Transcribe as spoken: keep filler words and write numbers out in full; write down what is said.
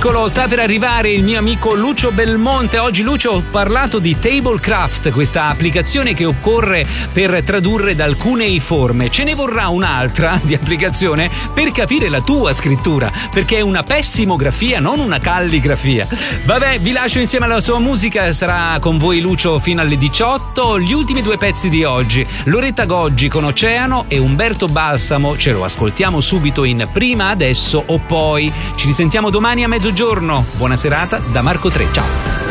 Eccolo, sta per arrivare il mio amico Lucio Belmonte. Oggi Lucio ho parlato di Tablecraft, questa applicazione che occorre per tradurre da alcune forme. Ce ne vorrà un'altra di applicazione per capire la tua scrittura, perché è una pessimografia, non una calligrafia. Vabbè, vi lascio insieme alla sua musica, sarà con voi Lucio fino alle diciotto. Gli ultimi due pezzi di oggi, Loretta Goggi con Oceano e Umberto Balsamo, ce lo ascoltiamo subito in Prima, Adesso o Poi. Ci risentiamo domani a mezzogiorno. Buona serata da Marco tre, ciao.